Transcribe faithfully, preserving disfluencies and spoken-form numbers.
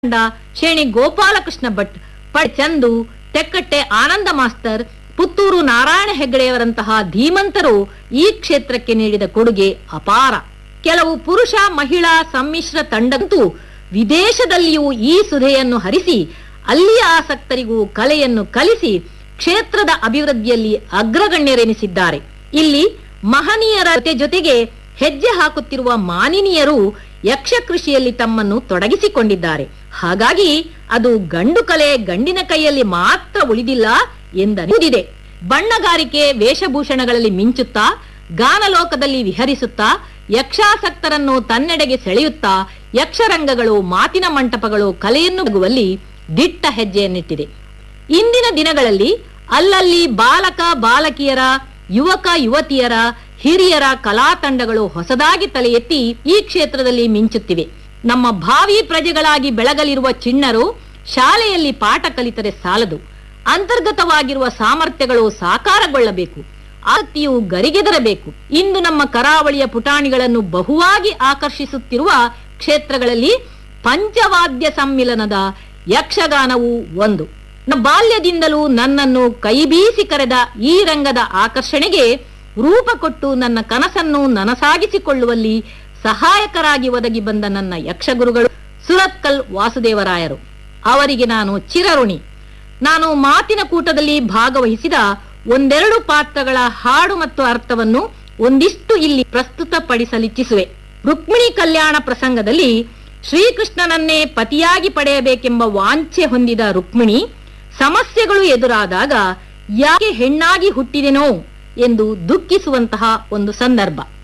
ಶೇಣಿ ಗೋಪಾಲಕೃಷ್ಣ ಭಟ್, ಪ ಚಂದು, ತೆಕ್ಕಟ್ಟೆ ಆನಂದ ಮಾಸ್ತರ್, ಪುತ್ತೂರು ನಾರಾಯಣ ಹೆಗ್ಗಡೆಯವರಂತಹ ಧೀಮಂತರು ಈ ಕ್ಷೇತ್ರಕ್ಕೆ ನೀಡಿದ ಕೊಡುಗೆ ಅಪಾರ. ಕೆಲವು ಪುರುಷ ಮಹಿಳಾ ಸಮ್ಮಿಶ್ರ ತಂಡಂತೂ ವಿದೇಶದಲ್ಲಿಯೂ ಈ ಸುಧೆಯನ್ನು ಹರಿಸಿ ಅಲ್ಲಿಯ ಆಸಕ್ತರಿಗೂ ಕಲೆಯನ್ನು ಕಲಿಸಿ ಕ್ಷೇತ್ರದ ಅಭಿವೃದ್ಧಿಯಲ್ಲಿ ಅಗ್ರಗಣ್ಯರೆನಿಸಿದ್ದಾರೆ. ಇಲ್ಲಿ ಮಹನೀಯರ ಜೊತೆ ಜೊತೆಗೆ ಹೆಜ್ಜೆ ಹಾಕುತ್ತಿರುವ ಮಾನಿನಿಯರು ಯಕ್ಷ ಕೃಷಿಯಲ್ಲಿ ತಮ್ಮನ್ನು ತೊಡಗಿಸಿಕೊಂಡಿದ್ದಾರೆ. ಹಾಗಾಗಿ ಅದು ಗಂಡು ಕಲೆ ಗಂಡಿನ ಕೈಯಲ್ಲಿ ಮಾತ್ರ ಉಳಿದಿಲ್ಲ ಎಂದನಿದೆ. ಬಣ್ಣಗಾರಿಕೆ ವೇಷಭೂಷಣಗಳಲ್ಲಿ ಮಿಂಚುತ್ತಾ ಗಾನಲೋಕದಲ್ಲಿ ವಿಹರಿಸುತ್ತಾ ಯಕ್ಷಾಸಕ್ತರನ್ನು ತನ್ನೆಡೆಗೆ ಸೆಳೆಯುತ್ತಾ ಯಕ್ಷರಂಗಗಳು ಮಾತಿನ ಮಂಟಪಗಳು ಕಲೆಯನ್ನು ಬಗುವಲ್ಲಿ ದಿಟ್ಟ ಹೆಜ್ಜೆಯನ್ನಿಟ್ಟಿದೆ. ಇಂದಿನ ದಿನಗಳಲ್ಲಿ ಅಲ್ಲಲ್ಲಿ ಬಾಲಕ ಬಾಲಕಿಯರ ಯುವಕ ಯುವತಿಯರ ಹಿರಿಯರ ಕಲಾ ತಂಡಗಳು ಹೊಸದಾಗಿ ತಲೆ ಎತ್ತಿ ಈ ಕ್ಷೇತ್ರದಲ್ಲಿ ಮಿಂಚುತ್ತಿವೆ. ನಮ್ಮ ಭಾವಿ ಪ್ರಜೆಗಳಾಗಿ ಬೆಳಗಲಿರುವ ಚಿಣ್ಣರು ಶಾಲೆಯಲ್ಲಿ ಪಾಠ ಕಲಿತರೆ ಸಾಲದು, ಅಂತರ್ಗತವಾಗಿರುವ ಸಾಮರ್ಥ್ಯಗಳು ಸಾಕಾರಗೊಳ್ಳಬೇಕು, ಆಸಕ್ತಿಯು ಗರಿಗೆದರಬೇಕು. ಇಂದು ನಮ್ಮ ಕರಾವಳಿಯ ಪುಟಾಣಿಗಳನ್ನು ಬಹುವಾಗಿ ಆಕರ್ಷಿಸುತ್ತಿರುವ ಕ್ಷೇತ್ರಗಳಲ್ಲಿ ಪಂಚವಾದ್ಯ ಸಮ್ಮಿಲನದ ಯಕ್ಷಗಾನವು ಒಂದು. ಬಾಲ್ಯದಿಂದಲೂ ನನ್ನನ್ನು ಕೈಬೀಸಿ ಕರೆದ ಈ ರಂಗದ ಆಕರ್ಷಣೆಗೆ ರೂಪ ಕೊಟ್ಟು ನನ್ನ ಕನಸನ್ನು ನನಸಾಗಿಸಿಕೊಳ್ಳುವಲ್ಲಿ ಸಹಾಯಕರಾಗಿ ಒದಗಿ ಬಂದ ನನ್ನ ಯಕ್ಷಗುರುಗಳು ಸುರತ್ಕಲ್ ವಾಸುದೇವರಾಯರು. ಅವರಿಗೆ ನಾನು ಚಿರಋಣಿ. ನಾನು ಮಾತಿನ ಕೂಟದಲ್ಲಿ ಭಾಗವಹಿಸಿದ ಒಂದೆರಡು ಪಾತ್ರಗಳ ಹಾಡು ಮತ್ತು ಅರ್ಥವನ್ನು ಒಂದಿಷ್ಟು ಇಲ್ಲಿ ಪ್ರಸ್ತುತಪಡಿಸಲಿಚ್ಛಿಸುವೆ. ರುಕ್ಮಿಣಿ ಕಲ್ಯಾಣ ಪ್ರಸಂಗದಲ್ಲಿ ಶ್ರೀಕೃಷ್ಣನನ್ನೇ ಪತಿಯಾಗಿ ಪಡೆಯಬೇಕೆಂಬ ವಾಂಛೆ ಹೊಂದಿದ ರುಕ್ಮಿಣಿ ಸಮಸ್ಯೆಗಳು ಎದುರಾದಾಗ ಯಾಕೆ ಹೆಣ್ಣಾಗಿ ಹುಟ್ಟಿದೆನೋ ಎಂದು ದುಃಖಿಸುವಂತಹ ಒಂದು ಸಂದರ್ಭ.